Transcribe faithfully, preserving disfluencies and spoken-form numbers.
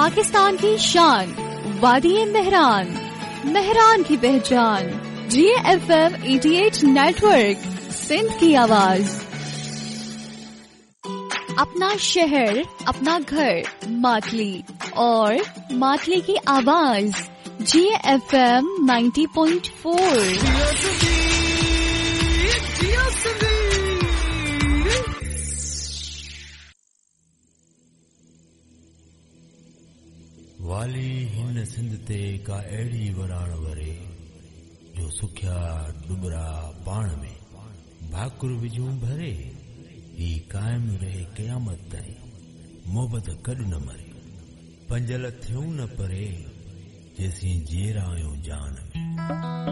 पाकिस्तान की शान, वादी मेहरान, मेहरान की पहचान, जी एफ एम अठासी नेटवर्क, सिंध की आवाज। अपना शहर, अपना घर, मातली और मातली की आवाज, जी एफ एम नब्बे पॉइंट चार। वाली हिन सिंध ते का अहिड़ी वराण वरे जो सुखिया डुबरा पाण में भाकुर विझूं भरे, ही कायम रहे क़यामत ताईं, मोहबत कॾ न मरे, पंजल थियूं न परे, जेसीं जीअरा आहियूं जान में।